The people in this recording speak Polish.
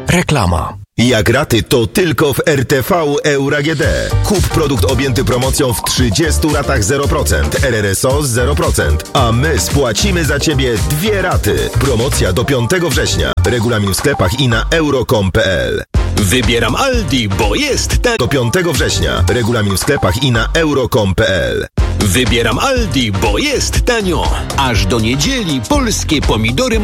Reklama. Jak raty, to tylko w RTV Euro AGD. Kup produkt objęty promocją w 30 ratach 0%, RRSO 0%, a my spłacimy za Ciebie 2 raty. Promocja do 5 września. Regulamin w sklepach i na euro.com.pl. Wybieram Aldi, bo jest Do 5 września. Regulamin w sklepach i na euro.com.pl. Wybieram Aldi, bo jest tanio. Aż do niedzieli polskie pomidory